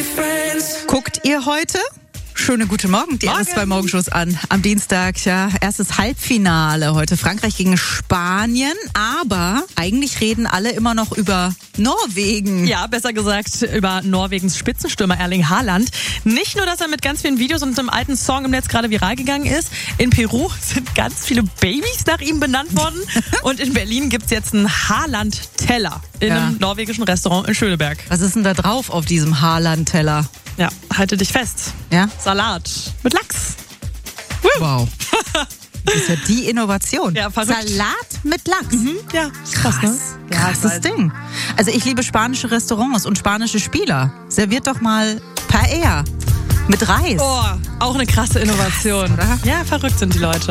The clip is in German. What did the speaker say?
Guckt ihr heute? Schönen guten Morgen, die RS2 Morgenshows an. Am Dienstag, ja, erstes Halbfinale heute. Frankreich gegen Spanien. Aber eigentlich reden alle immer noch über Norwegen. Ja, besser gesagt über Norwegens Spitzenstürmer Erling Haaland. Nicht nur, dass er mit ganz vielen Videos und einem alten Song im Netz gerade viral gegangen ist. In Peru sind ganz viele Babys nach ihm benannt worden. Und in Berlin gibt's jetzt einen Haaland-Teller in einem norwegischen Restaurant in Schöneberg. Was ist denn da drauf auf diesem Haaland-Teller? Ja, halte dich fest. Ja? Salat mit Lachs. Wow. Das ist ja die Innovation. Ja, verrückt. Salat mit Lachs. Ja, krass, ne? Krasses Ding. Also ich liebe spanische Restaurants und spanische Spieler. Serviert doch mal Paella mit Reis. Oh, auch eine krasse Innovation. Krass, oder? Ja, verrückt sind die Leute.